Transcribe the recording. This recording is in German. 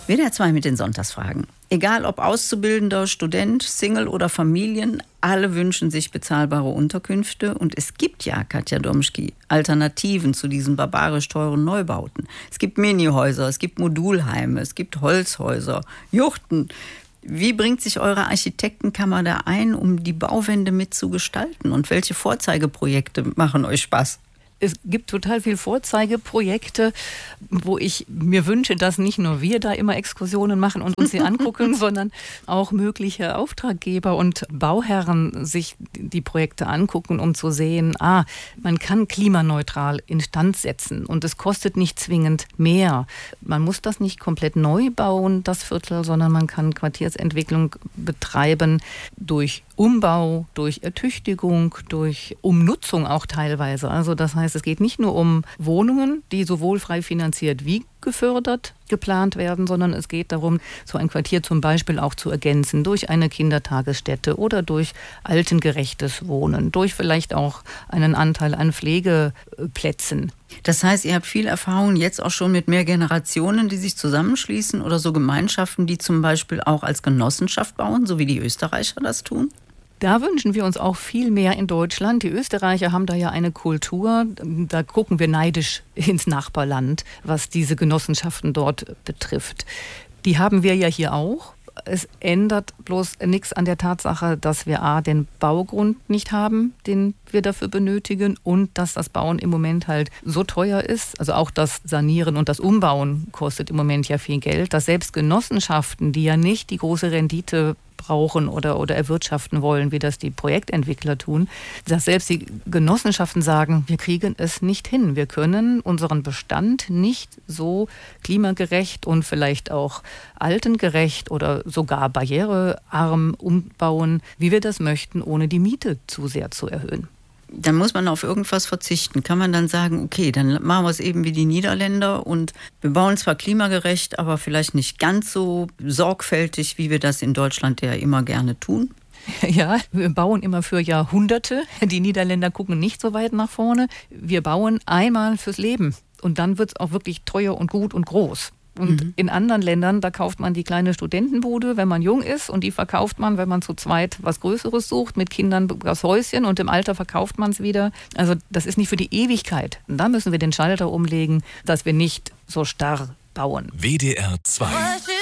WDR 2 mit den Sonntagsfragen. Egal ob Auszubildender, Student, Single oder Familien, alle wünschen sich bezahlbare Unterkünfte. Und es gibt ja, Katja Domschki, Alternativen zu diesen barbarisch teuren Neubauten. Es gibt Minihäuser, es gibt Modulheime, es gibt Holzhäuser, Juchten. Wie bringt sich eure Architektenkammer da ein, um die Bauwende mitzugestalten? Und welche Vorzeigeprojekte machen euch Spaß? Es gibt total viele Vorzeigeprojekte, wo ich mir wünsche, dass nicht nur wir da immer Exkursionen machen und uns sie angucken, sondern auch mögliche Auftraggeber und Bauherren sich die Projekte angucken, um zu sehen, man kann klimaneutral instand setzen und es kostet nicht zwingend mehr. Man muss das nicht komplett neu bauen, das Viertel, sondern man kann Quartiersentwicklung betreiben durch Umbau, durch Ertüchtigung, durch Umnutzung auch teilweise. Also das heißt, es geht nicht nur um Wohnungen, die sowohl frei finanziert wie gefördert geplant werden, sondern es geht darum, so ein Quartier zum Beispiel auch zu ergänzen durch eine Kindertagesstätte oder durch altengerechtes Wohnen, durch vielleicht auch einen Anteil an Pflegeplätzen. Das heißt, ihr habt viel Erfahrung jetzt auch schon mit mehr Generationen, die sich zusammenschließen oder so Gemeinschaften, die zum Beispiel auch als Genossenschaft bauen, so wie die Österreicher das tun? Da wünschen wir uns auch viel mehr in Deutschland. Die Österreicher haben da ja eine Kultur, da gucken wir neidisch ins Nachbarland, was diese Genossenschaften dort betrifft. Die haben wir ja hier auch. Es ändert bloß nichts an der Tatsache, dass wir den Baugrund nicht haben, den wir dafür benötigen und dass das Bauen im Moment halt so teuer ist. Also auch das Sanieren und das Umbauen kostet im Moment ja viel Geld, dass selbst Genossenschaften, die ja nicht die große Rendite brauchen oder erwirtschaften wollen, wie das die Projektentwickler tun, dass selbst die Genossenschaften sagen, wir kriegen es nicht hin. Wir können unseren Bestand nicht so klimagerecht und vielleicht auch altengerecht oder sogar barrierearm umbauen, wie wir das möchten, ohne die Miete zu sehr zu erhöhen. Dann muss man auf irgendwas verzichten. Kann man dann sagen, okay, dann machen wir es eben wie die Niederländer und wir bauen zwar klimagerecht, aber vielleicht nicht ganz so sorgfältig, wie wir das in Deutschland ja immer gerne tun? Ja, wir bauen immer für Jahrhunderte. Die Niederländer gucken nicht so weit nach vorne. Wir bauen einmal fürs Leben und dann wird es auch wirklich teuer und gut und groß. Und in anderen Ländern, da kauft man die kleine Studentenbude, wenn man jung ist, und die verkauft man, wenn man zu zweit was Größeres sucht, mit Kindern das Häuschen, und im Alter verkauft man es wieder. Also das ist nicht für die Ewigkeit. Und da müssen wir den Schalter umlegen, dass wir nicht so starr bauen. WDR 2